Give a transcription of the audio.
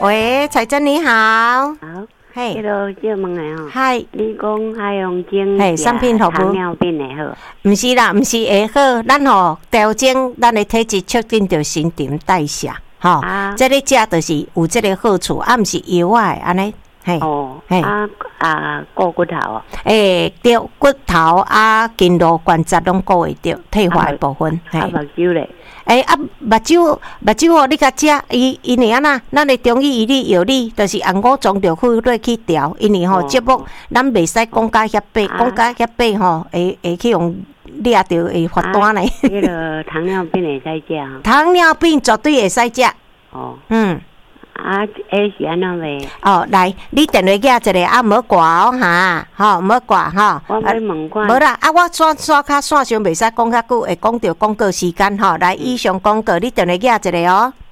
喂，彩珍你好。 好， 嘿， 迄个借问的吼， 嗨， 你讲海洋精嘿产品好不糖尿病的好？ 毋是啦，毋是会好，咱吼调整咱的体质，促进着新陈代谢，吼，这个食就是有这个好处，毋是药啊，安尼，嘿， 嘿，顾骨头哦， 对，骨头筋络关节拢顾会着，退化的部分， 嘿，目睭咧。 目睭哦，你甲食，因为安那，咱的中医医理药理，就是按5种着去落去调，因为吼节目咱袂使讲甲遐白，讲甲遐白吼，会去用掠着会发单嘞。 迄个糖尿病会使食吼？ 糖尿病绝对会使食。 哦， 是安怎卖？ 来，你电话寄一个，莫挂哦哈，吼，莫挂吼。 我要问看。 无啦，我线上袂使讲较久，会讲着广告时间吼。来，以上广告，你电话寄一个哦。